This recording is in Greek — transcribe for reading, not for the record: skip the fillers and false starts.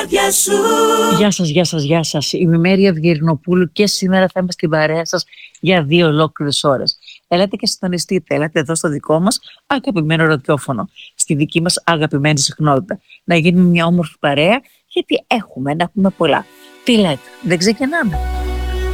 καρδιά σου. Γεια σας. Είμαι η Μέρη Αυγερινοπούλου και σήμερα θα είμαι στην παρέα σας για 2 ολόκληρες ώρες. Έλατε και συντονιστείτε, έλατε εδώ στο δικό μας αγαπημένο ραδιόφωνο, στη δική μας αγαπημένη συχνότητα. Να γίνουμε μια όμορφη παρέα, γιατί έχουμε να πούμε πολλά. Τι λέτε, δεν ξεκινάμε?